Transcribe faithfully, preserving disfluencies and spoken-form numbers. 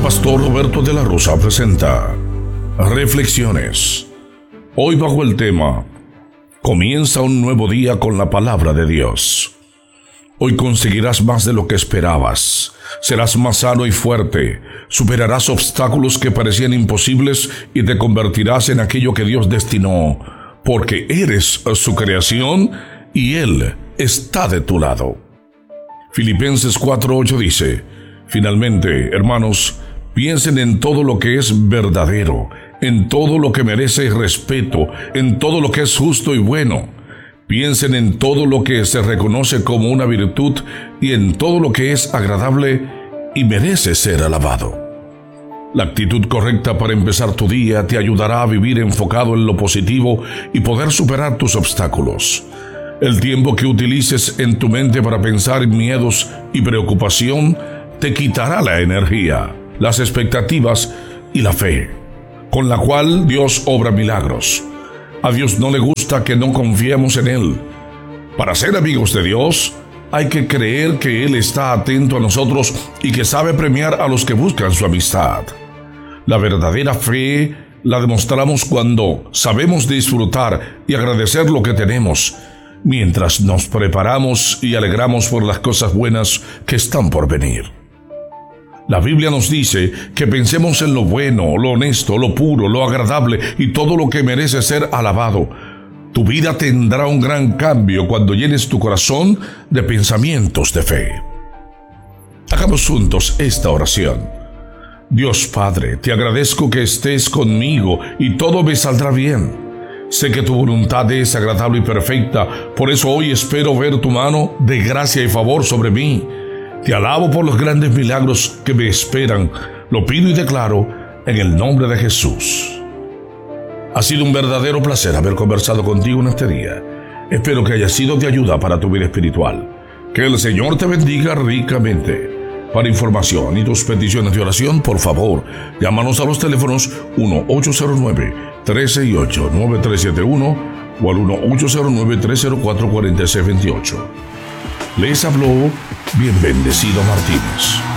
pastor Roberto de la Rosa presenta Reflexiones. Hoy bajo el tema Comienza un nuevo día con la palabra de Dios. Hoy conseguirás más de lo que esperabas. Serás más sano y fuerte. Superarás obstáculos que parecían imposibles y te convertirás en aquello que Dios destinó, porque eres su creación y Él está de tu lado. Filipenses cuatro ocho dice: Finalmente, hermanos, piensen en todo lo que es verdadero, en todo lo que merece respeto, en todo lo que es justo y bueno. Piensen en todo lo que se reconoce como una virtud y en todo lo que es agradable y merece ser alabado. La actitud correcta para empezar tu día te ayudará a vivir enfocado en lo positivo y poder superar tus obstáculos. El tiempo que utilices en tu mente para pensar en miedos y preocupación te quitará la energía, las expectativas y la fe, con la cual Dios obra milagros. A Dios no le gusta que no confiemos en Él. Para ser amigos de Dios, hay que creer que Él está atento a nosotros y que sabe premiar a los que buscan su amistad. La verdadera fe la demostramos cuando sabemos disfrutar y agradecer lo que tenemos, mientras nos preparamos y alegramos por las cosas buenas que están por venir. La Biblia nos dice que pensemos en lo bueno, lo honesto, lo puro, lo agradable y todo lo que merece ser alabado. Tu vida tendrá un gran cambio cuando llenes tu corazón de pensamientos de fe. Hagamos juntos esta oración. Dios Padre, te agradezco que estés conmigo y todo me saldrá bien. Sé que tu voluntad es agradable y perfecta, por eso hoy espero ver tu mano de gracia y favor sobre mí. Te alabo por los grandes milagros que me esperan. Lo pido y declaro en el nombre de Jesús. Ha sido un verdadero placer haber conversado contigo en este día. Espero que haya sido de ayuda para tu vida espiritual. Que el Señor te bendiga ricamente. Para información y tus peticiones de oración, por favor, llámanos a los teléfonos uno ocho cero nueve, tres seis ocho, nueve tres siete uno o al uno ocho cero nueve, tres cero cuatro, cuatro seis dos ocho. Les habló bien bendecido Martínez.